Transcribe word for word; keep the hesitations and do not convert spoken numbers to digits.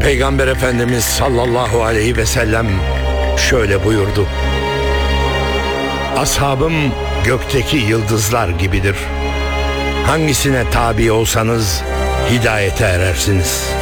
Peygamber Efendimiz sallallahu aleyhi ve sellem şöyle buyurdu: Ashabım gökteki yıldızlar gibidir. Hangisine tabi olsanız hidayete erersiniz.